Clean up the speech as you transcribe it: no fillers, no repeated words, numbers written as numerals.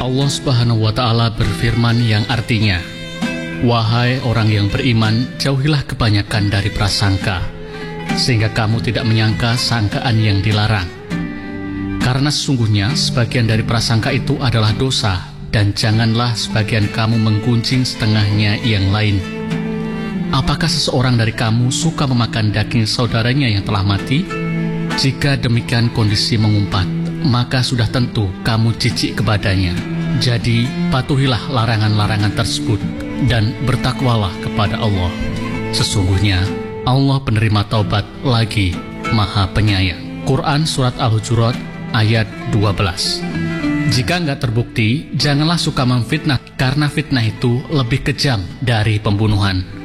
Allah Subhanahu wa Ta'ala berfirman yang artinya, "Wahai orang yang beriman, jauhilah kebanyakan dari prasangka, sehingga kamu tidak menyangka sangkaan yang dilarang. Karena sesungguhnya sebagian dari prasangka itu adalah dosa, dan janganlah sebagian kamu menggunjing setengahnya yang lain. Apakah seseorang dari kamu suka memakan daging saudaranya yang telah mati? Jika demikian kondisi mengumpat, maka sudah tentu kamu jijik kepadanya. Jadi patuhilah larangan-larangan tersebut dan bertakwalah kepada Allah. Sesungguhnya Allah penerima taubat lagi Maha Penyayang." Quran Surat Al-Hujurat ayat 12. Jika enggak terbukti, janganlah suka memfitnah, karena fitnah itu lebih kejam dari pembunuhan.